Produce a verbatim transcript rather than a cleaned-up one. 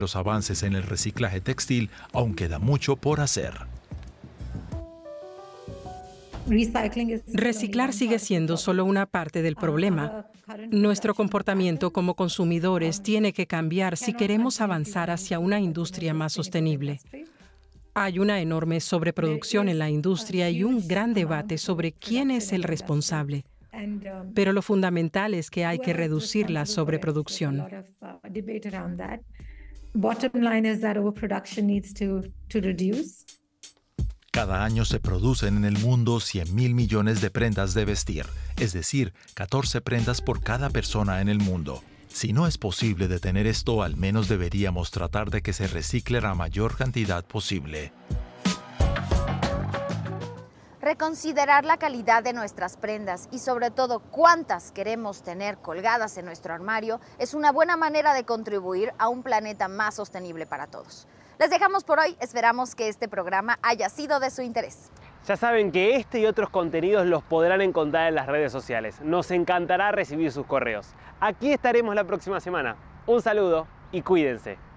Los avances en el reciclaje textil aún queda mucho por hacer. Reciclar sigue siendo solo una parte del problema. Nuestro comportamiento como consumidores tiene que cambiar si queremos avanzar hacia una industria más sostenible. Hay una enorme sobreproducción en la industria y un gran debate sobre quién es el responsable. Pero lo fundamental es que hay que reducir la sobreproducción. Cada año se producen en el mundo cien mil millones de prendas de vestir, es decir, catorce prendas por cada persona en el mundo. Si no es posible detener esto, al menos deberíamos tratar de que se recicle la mayor cantidad posible. Reconsiderar la calidad de nuestras prendas y sobre todo cuántas queremos tener colgadas en nuestro armario es una buena manera de contribuir a un planeta más sostenible para todos. Les dejamos por hoy, esperamos que este programa haya sido de su interés. Ya saben que este y otros contenidos los podrán encontrar en las redes sociales. Nos encantará recibir sus correos. Aquí estaremos la próxima semana. Un saludo y cuídense.